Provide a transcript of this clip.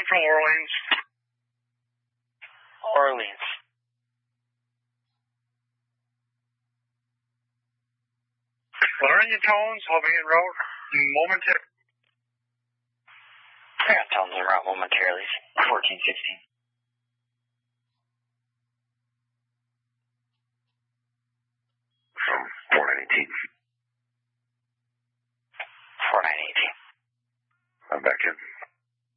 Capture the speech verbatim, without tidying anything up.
from Orleans. Orleans. Learning your tones, I'll be en route momentarily. I got tones en route momentarily. fourteen sixteen. From four nineteen.